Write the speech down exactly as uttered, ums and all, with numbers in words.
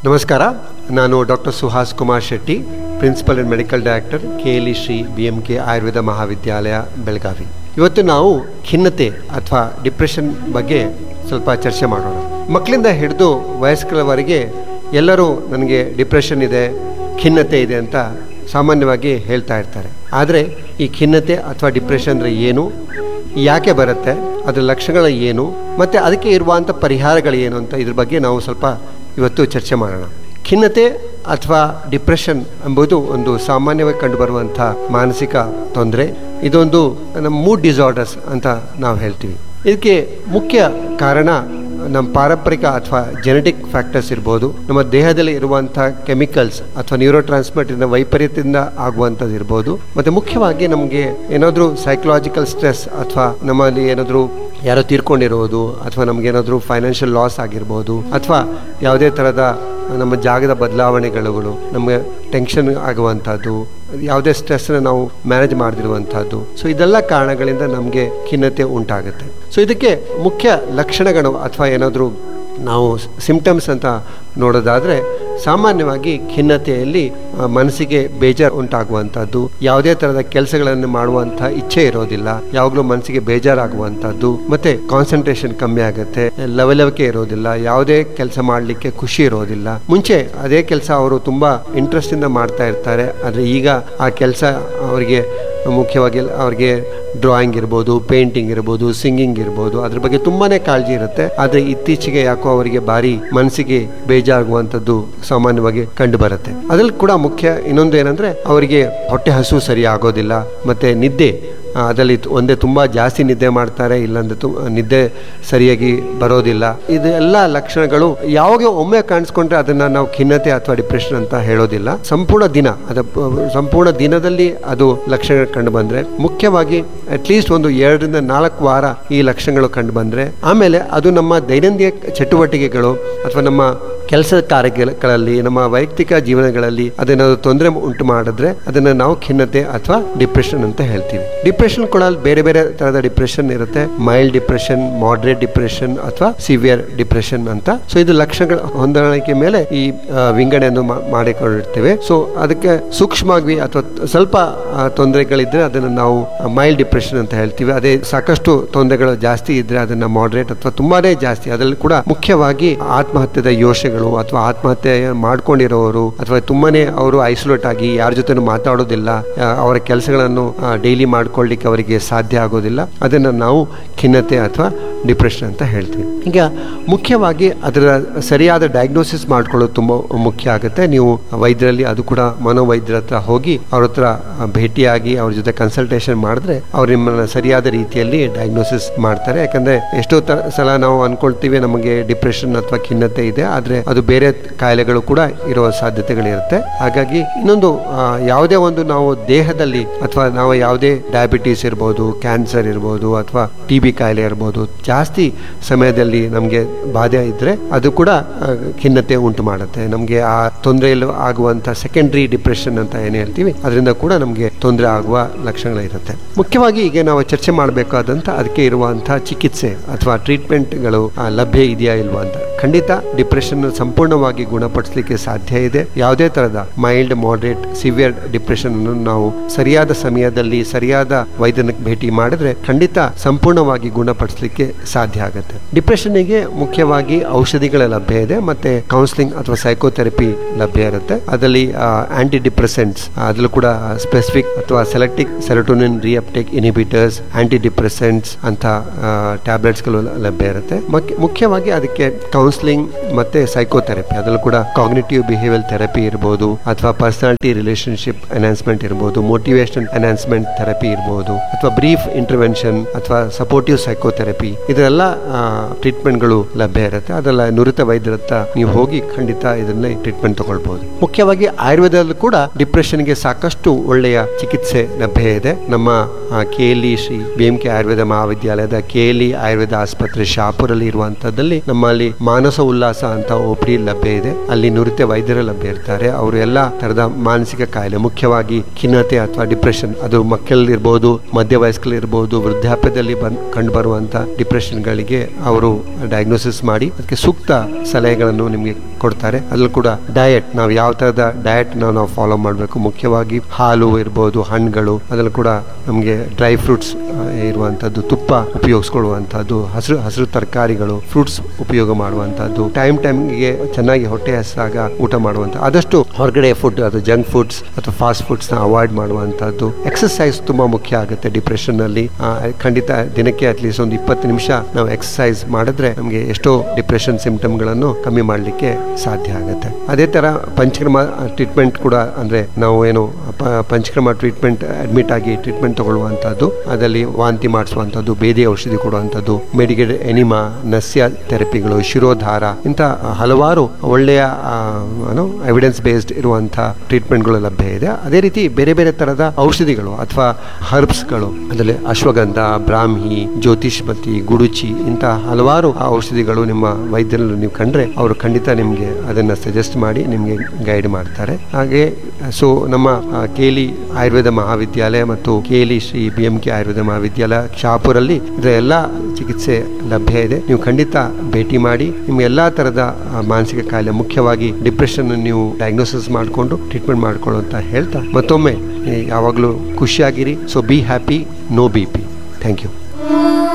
ನಮಸ್ಕಾರ, ನಾನು doctor Suhas Kumar Shetty, principal and medical director, K L E Shri B M K Ayurveda ಮಹಾವಿದ್ಯಾಲಯ, ಬೆಳಗಾವಿ. ಇವತ್ತು ನಾವು ಖಿನ್ನತೆ ಅಥವಾ ಡಿಪ್ರೆಷನ್ ಬಗ್ಗೆ ಸ್ವಲ್ಪ ಚರ್ಚೆ ಮಾಡೋಣ. ಮಕ್ಕಳಿಂದ ಹಿಡಿದು ವಯಸ್ಕರವರೆಗೆ ಎಲ್ಲರೂ ನನಗೆ ಡಿಪ್ರೆಷನ್ ಇದೆ, ಖಿನ್ನತೆ ಇದೆ ಅಂತ ಸಾಮಾನ್ಯವಾಗಿ ಹೇಳ್ತಾ ಇರ್ತಾರೆ. ಆದರೆ ಈ ಖಿನ್ನತೆ ಅಥವಾ ಡಿಪ್ರೆಷನ್ ಅಂದರೆ ಏನು, ಯಾಕೆ ಬರುತ್ತೆ, ಅದರ ಲಕ್ಷಣಗಳು ಏನು, ಮತ್ತು ಅದಕ್ಕೆ ಇರುವಂಥ ಪರಿಹಾರಗಳು ಏನು ಅಂತ ಇದ್ರ ಬಗ್ಗೆ ನಾವು ಸ್ವಲ್ಪ ಇವತ್ತು ಚರ್ಚೆ ಮಾಡೋಣ. ಖಿನ್ನತೆ ಅಥವಾ ಡಿಪ್ರೆಷನ್ ಎಂಬುದು ಒಂದು ಸಾಮಾನ್ಯವಾಗಿ ಕಂಡುಬರುವಂಥ ಮಾನಸಿಕ ತೊಂದರೆ. ಇದೊಂದು ನಮ್ಮ ಮೂಡ್ ಡಿಸಾರ್ಡರ್ಸ್ ಅಂತ ನಾವು ಹೇಳ್ತೀವಿ. ಇದಕ್ಕೆ ಮುಖ್ಯ ಕಾರಣ ನಮ್ಮ ಪಾರಂಪರಿಕ ಅಥವಾ ಜೆನೆಟಿಕ್ ಫ್ಯಾಕ್ಟರ್ಸ್ ಇರ್ಬೋದು, ನಮ್ಮ ದೇಹದಲ್ಲಿ ಇರುವಂಥ ಕೆಮಿಕಲ್ಸ್ ಅಥವಾ ನ್ಯೂರೋ ಟ್ರಾನ್ಸ್ಮಿಟರ್ನ ವೈಪರೀತ್ಯದಿಂದ ಆಗುವಂಥದ್ದು ಇರ್ಬೋದು, ಮತ್ತು ಮುಖ್ಯವಾಗಿ ನಮಗೆ ಏನಾದರೂ ಸೈಕಲಾಜಿಕಲ್ ಸ್ಟ್ರೆಸ್ ಅಥವಾ ನಮ್ಮಲ್ಲಿ ಏನಾದರೂ ಯಾರೋ ತೀರ್ಕೊಂಡಿರೋದು ಅಥವಾ ನಮಗೇನಾದರೂ ಫೈನಾನ್ಷಿಯಲ್ ಲಾಸ್ ಆಗಿರ್ಬೋದು, ಅಥವಾ ಯಾವುದೇ ಥರದ ನಮ್ಮ ಜಾಗದ ಬದಲಾವಣೆಗಳು, ನಮಗೆ ಟೆನ್ಷನ್ ಆಗುವಂಥದ್ದು, ಯಾವುದೇ ಸ್ಟ್ರೆಸ್ನ ನಾವು ಮ್ಯಾನೇಜ್ ಮಾಡದಿರುವಂಥದ್ದು. ಸೊ ಇದೆಲ್ಲ ಕಾರಣಗಳಿಂದ ನಮಗೆ ಖಿನ್ನತೆ ಉಂಟಾಗುತ್ತೆ. ಸೊ ಇದಕ್ಕೆ ಮುಖ್ಯ ಲಕ್ಷಣಗಳು ಅಥವಾ ಏನಾದರೂ ನಾವು ಸಿಂಪ್ಟಮ್ಸ್ ಅಂತ ನೋಡೋದಾದರೆ, ಸಾಮಾನ್ಯವಾಗಿ ಖಿನ್ನತೆಯಲ್ಲಿ ಮನಸ್ಸಿಗೆ ಬೇಜಾರು ಉಂಟಾಗುವಂಥದ್ದು, ಯಾವುದೇ ಥರದ ಕೆಲಸಗಳನ್ನು ಮಾಡುವಂಥ ಇಚ್ಛೆ ಇರೋದಿಲ್ಲ, ಯಾವಾಗಲೂ ಮನಸ್ಸಿಗೆ ಬೇಜಾರಾಗುವಂಥದ್ದು, ಮತ್ತು ಕಾನ್ಸಂಟ್ರೇಷನ್ ಕಮ್ಮಿ ಆಗುತ್ತೆ, ಲವಲವಿಕೆ ಇರೋದಿಲ್ಲ, ಯಾವುದೇ ಕೆಲಸ ಮಾಡಲಿಕ್ಕೆ ಖುಷಿ ಇರೋದಿಲ್ಲ. ಮುಂಚೆ ಅದೇ ಕೆಲಸ ಅವರು ತುಂಬ ಇಂಟ್ರೆಸ್ಟಿಂದ ಮಾಡ್ತಾ ಇರ್ತಾರೆ, ಆದರೆ ಈಗ ಆ ಕೆಲಸ ಅವರಿಗೆ ಮುಖ್ಯವಾಗಿ ಅವ್ರಿಗೆ ಡ್ರಾಯಿಂಗ್ ಇರ್ಬೋದು, ಪೇಂಟಿಂಗ್ ಇರ್ಬೋದು, ಸಿಂಗಿಂಗ್ ಇರ್ಬೋದು, ಅದ್ರ ಬಗ್ಗೆ ತುಂಬಾ ಕಾಳಜಿ ಇರುತ್ತೆ. ಆದರೆ ಇತ್ತೀಚೆಗೆ ಯಾಕೋ ಅವರಿಗೆ ಭಾರಿ ಮನಸ್ಸಿಗೆ ಬೇಜಾರಾಗುವಂಥದ್ದು ಸಾಮಾನ್ಯವಾಗಿ ಕಂಡು ಬರುತ್ತೆ. ಅದ್ರಲ್ಲಿ ಕೂಡ ಮುಖ್ಯ ಇನ್ನೊಂದು ಏನಂದರೆ, ಅವರಿಗೆ ಹೊಟ್ಟೆ ಹಸು ಸರಿ ಆಗೋದಿಲ್ಲ, ಮತ್ತು ನಿದ್ದೆ ಅದರಲ್ಲಿ ಒಂದೇ ತುಂಬ ಜಾಸ್ತಿ ನಿದ್ದೆ ಮಾಡ್ತಾರೆ, ಇಲ್ಲಾಂದ್ರೆ ತು ನಿದ್ದೆ ಸರಿಯಾಗಿ ಬರೋದಿಲ್ಲ. ಇದೆಲ್ಲ ಲಕ್ಷಣಗಳು ಯಾವಾಗ ಒಮ್ಮೆ ಕಾಣಿಸ್ಕೊಂಡ್ರೆ ಅದನ್ನು ನಾವು ಖಿನ್ನತೆ ಅಥವಾ ಡಿಪ್ರೆಷನ್ ಅಂತ ಹೇಳೋದಿಲ್ಲ. ಸಂಪೂರ್ಣ ದಿನ ಅದ ಸಂಪೂರ್ಣ ದಿನದಲ್ಲಿ ಅದು ಲಕ್ಷಣಗಳು ಕಂಡು ಬಂದರೆ, ಮುಖ್ಯವಾಗಿ ಅಟ್ಲೀಸ್ಟ್ ಒಂದು ಎರಡರಿಂದ ನಾಲ್ಕು ವಾರ ಈ ಲಕ್ಷಣಗಳು ಕಂಡು ಬಂದರೆ, ಆಮೇಲೆ ಅದು ನಮ್ಮ ದೈನಂದಿನ ಚಟುವಟಿಕೆಗಳು ಅಥವಾ ನಮ್ಮ ಕೆಲಸದ ಕಾರ್ಯಗಳಲ್ಲಿ, ನಮ್ಮ ವೈಯಕ್ತಿಕ ಜೀವನಗಳಲ್ಲಿ ಅದೇನಾದ್ರು ತೊಂದರೆ ಉಂಟು ಮಾಡಿದ್ರೆ ಅದನ್ನು ನಾವು ಖಿನ್ನತೆ ಅಥವಾ ಡಿಪ್ರೆಷನ್ ಅಂತ ಹೇಳ್ತೀವಿ. ಡಿಪ್ರೆಷನ್ ಕೂಡ ಬೇರೆ ಬೇರೆ ತರಹದ ಡಿಪ್ರೆಷನ್ ಇರುತ್ತೆ. ಮೈಲ್ಡ್ ಡಿಪ್ರೆಷನ್, ಮಾಡರೇಟ್ ಡಿಪ್ರೆಷನ್ ಅಥವಾ ಸಿವಿಯರ್ ಡಿಪ್ರೆಷನ್ ಅಂತ. ಸೊ ಇದು ಲಕ್ಷಣಗಳ ಹೊಂದಾಣಿಕೆ ಮೇಲೆ ಈ ವಿಂಗಡಣೆಯನ್ನು ಮಾಡಿಕೊಂಡಿರ್ತೇವೆ. ಸೊ ಅದಕ್ಕೆ ಸೂಕ್ಷ್ಮವಾಗಿ ಅಥವಾ ಸ್ವಲ್ಪ ತೊಂದರೆಗಳಿದ್ರೆ ಅದನ್ನು ನಾವು ಮೈಲ್ಡ್ ಡಿಪ್ರೆಷನ್ ಅಂತ ಹೇಳ್ತೀವಿ. ಅದೇ ಸಾಕಷ್ಟು ತೊಂದರೆಗಳು ಜಾಸ್ತಿ ಇದ್ರೆ ಅದನ್ನ ಮಾಡರೇಟ್ ಅಥವಾ ತುಂಬಾನೇ ಜಾಸ್ತಿ, ಅದರಲ್ಲಿ ಕೂಡ ಮುಖ್ಯವಾಗಿ ಆತ್ಮಹತ್ಯೆದ ಯೋಚನೆಗಳು ಅಥವಾ ಆತ್ಮಹತ್ಯೆ ಮಾಡ್ಕೊಂಡಿರೋರು ಅಥವಾ ತುಂಬಾನೇ ಅವರು ಐಸೋಲೇಟ್ ಆಗಿ ಯಾರ ಜೊತೆ ಮಾತಾಡೋದಿಲ್ಲ, ಅವರ ಕೆಲಸಗಳನ್ನು ಡೈಲಿ ಮಾಡ್ಕೊಳ್ಳಿಕ್ಕೆ ಅವರಿಗೆ ಸಾಧ್ಯ ಆಗೋದಿಲ್ಲ, ಅದನ್ನು ನಾವು ಖಿನ್ನತೆ ಅಥವಾ ಡಿಪ್ರೆಷನ್ ಅಂತ ಹೇಳ್ತೀವಿ. ಈಗ ಮುಖ್ಯವಾಗಿ ಅದರ ಸರಿಯಾದ ಡಯಾಗ್ನೋಸಿಸ್ ಮಾಡ್ಕೊಳ್ಳೋದು ತುಂಬ ಮುಖ್ಯ ಆಗುತ್ತೆ. ನೀವು ವೈದ್ಯರಲ್ಲಿ, ಅದು ಕೂಡ ಮನೋವೈದ್ಯರ ಹತ್ರ ಹೋಗಿ ಅವ್ರ ಹತ್ರ ಭೇಟಿಯಾಗಿ ಅವ್ರ ಜೊತೆ ಕನ್ಸಲ್ಟೇಷನ್ ಮಾಡಿದ್ರೆ ಅವ್ರು ನಿಮ್ಮನ್ನ ಸರಿಯಾದ ರೀತಿಯಲ್ಲಿ ಡಯಾಗ್ನೋಸಿಸ್ ಮಾಡ್ತಾರೆ. ಯಾಕಂದ್ರೆ ಎಷ್ಟೋ ಸಲ ನಾವು ಅನ್ಕೊಳ್ತೀವಿ ನಮಗೆ ಡಿಪ್ರೆಷನ್ ಅಥವಾ ಖಿನ್ನತೆ ಇದೆ, ಆದ್ರೆ ಅದು ಬೇರೆ ಕಾಯಿಲೆಗಳು ಕೂಡ ಇರುವ ಸಾಧ್ಯತೆಗಳಿರುತ್ತೆ. ಹಾಗಾಗಿ ಇನ್ನೊಂದು ಯಾವುದೇ ಒಂದು ನಾವು ದೇಹದಲ್ಲಿ ಅಥವಾ ನಾವು ಯಾವುದೇ ಡಯಾಬಿಟೀಸ್ ಇರ್ಬೋದು, ಕ್ಯಾನ್ಸರ್ ಇರ್ಬೋದು, ಅಥವಾ ಟಿ ಬಿ ಕಾಯಿಲೆ ಇರ್ಬೋದು, ಜಾಸ್ತಿ ಸಮಯದಲ್ಲಿ ನಮಗೆ ಬಾಧೆ ಇದ್ರೆ ಅದು ಕೂಡ ಖಿನ್ನತೆ ಉಂಟು ಮಾಡುತ್ತೆ. ನಮಗೆ ಆ ತೊಂದರೆಯಲ್ಲಿ ಆಗುವಂತ ಸೆಕೆಂಡರಿ ಡಿಪ್ರೆಷನ್ ಅಂತ ಏನು ಹೇಳ್ತೀವಿ, ಅದರಿಂದ ಕೂಡ ನಮಗೆ ತೊಂದರೆ ಆಗುವ ಲಕ್ಷಣಗಳಿರುತ್ತೆ. ಮುಖ್ಯವಾಗಿ ಈಗ ನಾವು ಚರ್ಚೆ ಮಾಡಬೇಕಾದಂತ ಅದಕ್ಕೆ ಇರುವಂತಹ ಚಿಕಿತ್ಸೆ ಅಥವಾ ಟ್ರೀಟ್ಮೆಂಟ್ಗಳು ಲಭ್ಯ ಇದೆಯಾ ಇಲ್ವಾ ಅಂತ. ಖಂಡಿತ ಡಿಪ್ರೆಷನ್ ಸಂಪೂರ್ಣವಾಗಿ ಗುಣಪಡಿಸಲಿಕ್ಕೆ ಸಾಧ್ಯ ಇದೆ. ಯಾವುದೇ ತರಹದ ಮೈಲ್ಡ್, ಮಾಡರೇಟ್, ಸಿವಿಯರ್ ಡಿಪ್ರೆಷನ್ ಅನ್ನು ನಾವು ಸರಿಯಾದ ಸಮಯದಲ್ಲಿ ಸರಿಯಾದ ವೈದ್ಯನ ಭೇಟಿ ಮಾಡಿದ್ರೆ ಖಂಡಿತ ಸಂಪೂರ್ಣವಾಗಿ ಗುಣಪಡಿಸಲಿಕ್ಕೆ ಸಾಧ್ಯ ಆಗುತ್ತೆ. ಡಿಪ್ರೆಷನ್ಗೆ ಮುಖ್ಯವಾಗಿ ಔಷಧಿಗಳ ಲಭ್ಯ ಇದೆ, ಮತ್ತೆ ಕೌನ್ಸಿಲಿಂಗ್ ಅಥವಾ ಸೈಕೋಥೆರಪಿ ಲಭ್ಯ ಇರುತ್ತೆ. ಅದರಲ್ಲಿ ಆಂಟಿ ಡಿಪ್ರೆಸೆಂಟ್ಸ್, ಅದರಲ್ಲೂ ಕೂಡ ಸ್ಪೆಸಿಫಿಕ್ ಅಥವಾ selective serotonin ರಿಅಪ್ಟೇಕ್ inhibitors, aunty depressants ಅಂತ ಟ್ಯಾಬ್ಲೆಟ್ಸ್ಗಳು ಲಭ್ಯ ಇರುತ್ತೆ. ಮುಖ್ಯವಾಗಿ ಅದಕ್ಕೆ ಕೌನ್ಸಿಲಿಂಗ್ ಮತ್ತೆ ಸೈಕೋಥೆರಪಿ, ಅದರಲ್ಲೂ ಕೂಡ ಕಾಗ್ನಿಟಿವ್ ಬಿಹೇವಿಯರ್ ಥೆರಪಿ ಇರ್ಬೋದು, ಅಥವಾ ಪರ್ಸನಾಲಿಟಿ ರಿಲೇಶನ್ಶಿಪ್ ಎನ್ಹಾನ್ಸ್ಮೆಂಟ್ ಇರ್ಬೋದು, ಮೋಟಿವೇಶನ್ ಎನ್ಹಾನ್ಸ್ಮೆಂಟ್ ಥೆರಪಿ ಇರ್ಬೋದು, ಅಥವಾ ಬ್ರೀಫ್ ಇಂಟರ್ವೆನ್ಷನ್ ಅಥವಾ ಸಪೋರ್ಟಿವ್ ಸೈಕೋಥೆರಪಿ, ಇದೆಲ್ಲ ಟ್ರೀಟ್ಮೆಂಟ್ಗಳು ಲಭ್ಯ ಇರುತ್ತೆ. ಅದೆಲ್ಲ ನುರಿತ ವೈದ್ಯರ ಹತ್ರ ನೀವು ಹೋಗಿ ಖಂಡಿತ ಇದನ್ನ ಟ್ರೀಟ್ಮೆಂಟ್ ತಗೊಳ್ಬಹುದು. ಮುಖ್ಯವಾಗಿ ಆಯುರ್ವೇದದಲ್ಲೂ ಕೂಡ ಡಿಪ್ರೆಷನ್ಗೆ ಸಾಕಷ್ಟು ಒಳ್ಳೆಯ ಚಿಕಿತ್ಸೆ ಲಭ್ಯ ಇದೆ. ನಮ್ಮ K L E Shri B M K Ayurveda ಮಹಾವಿದ್ಯಾಲಯದ ಕೆ ಎಲ್ ಇ ಆಯುರ್ವೇದ ಆಸ್ಪತ್ರೆ ಶಾಪುರಲ್ಲಿ ಇರುವಂತದ್ದಲ್ಲಿ ನಮ್ಮಲ್ಲಿ ಮಾನಸ ಉಲ್ಲಾಸ ಅಂತ ಒಪಿ ಲಭ್ಯ ಇದೆ. ಅಲ್ಲಿ ನುರಿತ ವೈದ್ಯರು ಲಭ್ಯ ಇರ್ತಾರೆ. ಅವರು ಎಲ್ಲಾ ತರದ ಮಾನಸಿಕ ಕಾಯಿಲೆ, ಮುಖ್ಯವಾಗಿ ಖಿನ್ನತೆ ಅಥವಾ ಡಿಪ್ರೆಷನ್, ಅದು ಮಕ್ಕಳಲ್ಲಿರ್ಬೋದು, ಮಧ್ಯ ವಯಸ್ಕಲ್ಲಿರ್ಬೋದು, ವೃದ್ಧಾಪ್ಯದಲ್ಲಿ ಬಂದ್ ಕಂಡು ಬರುವಂತ ಡಿಪ್ರೆಷನ್ ಗಳಿಗೆ ಅವರು ಡಯಾಗ್ನೋಸಿಸ್ ಮಾಡಿ ಅದಕ್ಕೆ ಸೂಕ್ತ ಸಲಹೆಗಳನ್ನು ನಿಮಗೆ ಕೊಡ್ತಾರೆ. ಅದ್ರಲ್ಲಿ ಕೂಡ ಡಯಟ್, ನಾವು ಯಾವ ತರದ ಡಯಟ್ ನಾವು ಫಾಲೋ ಮಾಡಬೇಕು, ಮುಖ್ಯವಾಗಿ ಹಾಲು ಇರ್ಬೋದು, ಹಣ್ಣುಗಳು, ಅದ್ರಲ್ಲಿ ಕೂಡ ನಮಗೆ ಡ್ರೈ ಫ್ರೂಟ್ಸ್ ಇರುವಂತದ್ದು, ತುಪ್ಪ ಉಪಯೋಗಿಸ್ಕೊಳ್ಳುವಂತದ್ದು, ಹಸಿರು ಹಸಿರು ತರಕಾರಿಗಳು, ಫ್ರೂಟ್ಸ್ ಉಪಯೋಗ ಮಾಡುವಂತದ್ದು, ಟೈಮ್ ಟೈಮ್ಗೆ ಚೆನ್ನಾಗಿ ಹೊಟ್ಟೆ ಹಸಿದಾಗ ಊಟ ಮಾಡುವಂತ, ಆದಷ್ಟು ಹೊರಗಡೆ ಫುಡ್, ಅದು ಜಂಕ್ ಫುಡ್ಸ್ ಅಥವಾ ಫಾಸ್ಟ್ ಫುಡ್ಸ್ ನ ಅವಾಯ್ಡ್ ಮಾಡುವಂತದ್ದು. ಎಕ್ಸರ್ಸೈಸ್ ತುಂಬಾ ಮುಖ್ಯ ಆಗುತ್ತೆ ಡಿಪ್ರೆಷನ್ ನಲ್ಲಿ. ಖಂಡಿತ ದಿನಕ್ಕೆ ಅಟ್ಲೀಸ್ಟ್ ಒಂದು ಇಪ್ಪತ್ತು ನಿಮಿಷ ನಾವು ಎಕ್ಸರ್ಸೈಸ್ ಮಾಡಿದ್ರೆ ನಮಗೆ ಎಷ್ಟೋ ಡಿಪ್ರೆಷನ್ ಸಿಂಪ್ಟಮ್ ಗಳನ್ನು ಕಮ್ಮಿ ಮಾಡಲಿಕ್ಕೆ ಸಾಧ್ಯ ಆಗುತ್ತೆ. ಅದೇ ತರ ಪಂಚಕ್ರಮ ಟ್ರೀಟ್ಮೆಂಟ್ ಕೂಡ, ಅಂದ್ರೆ ನಾವು ಏನು ಪಂಚಕ್ರಮ ಟ್ರೀಟ್ಮೆಂಟ್ ಅಡ್ಮಿಟ್ ಆಗಿ ಟ್ರೀಟ್ಮೆಂಟ್ ತಗೊಳ್ಳುವಂತದ್ದು, ಅದರಲ್ಲಿ ವಾಂತಿ ಮಾಡಿಸುವಂತದ್ದು, ಬೇದಿ ಔಷಧಿ ಕೊಡುವಂತದ್ದು, ಮೆಡಿಕೇಟೆಡ್ ಎನಿಮಾ, ನಸ್ಯ ಥೆರಪಿಗಳು, ಶಿರೋಧಾರ, ಇಂಥ ಹಲವಾರು ಒಳ್ಳೆಯ ಎವಿಡೆನ್ಸ್ ಬೇಸ್ಡ್ ಇರುವಂತಹ ಟ್ರೀಟ್ಮೆಂಟ್ಗಳು ಲಭ್ಯ ಇದೆ. ಅದೇ ರೀತಿ ಬೇರೆ ಬೇರೆ ತರದ ಔಷಧಿಗಳು ಅಥವಾ ಹರ್ಬ್ಸ್ಗಳು, ಅದರಲ್ಲಿ ಅಶ್ವಗಂಧ, ಬ್ರಾಹ್ಮಿ, ಜ್ಯೋತಿಷ್ಮತಿ, ಗುಡುಚಿ, ಇಂಥ ಹಲವಾರು ಔಷಧಿಗಳು ನಿಮ್ಮ ವೈದ್ಯರಲ್ಲಿ ನೀವು ಕಂಡ್ರೆ ಅವರು ಖಂಡಿತ ನಿಮ್ಗೆ ಅದನ್ನ ಸಜೆಸ್ಟ್ ಮಾಡಿ ನಿಮ್ಗೆ ಗೈಡ್ ಮಾಡ್ತಾರೆ. ಹಾಗೆ ಸೊ ನಮ್ಮ ಕೇಲಿ ಆಯುರ್ವೇದ ಮಹಾವಿದ್ಯಾಲಯ ಮತ್ತು Cayley Shri B M K Ayurveda ಮಹಾವಿದ್ಯಾಲಯ ಶಾಪುರಲ್ಲಿ ಇದರ ಎಲ್ಲ ಚಿಕಿತ್ಸೆ ಲಭ್ಯ ಇದೆ. ನೀವು ಖಂಡಿತ ಭೇಟಿ ಮಾಡಿ ನಿಮ್ಗೆ ಎಲ್ಲಾ ತರದ ಮಾನಸಿಕ ಕಾಯಿಲೆ, ಮುಖ್ಯವಾಗಿ ಡಿಪ್ರೆಷನ್ ನೀವು ಡಯಾಗ್ನೋಸಿಸ್ ಮಾಡಿಕೊಂಡು ಟ್ರೀಟ್ಮೆಂಟ್ ಮಾಡ್ಕೊಳ್ಳೋ ಅಂತ ಹೇಳ್ತಾ ಮತ್ತೊಮ್ಮೆ ಯಾವಾಗಲೂ ಖುಷಿಯಾಗಿರಿ. So be happy, no B P. Thank you.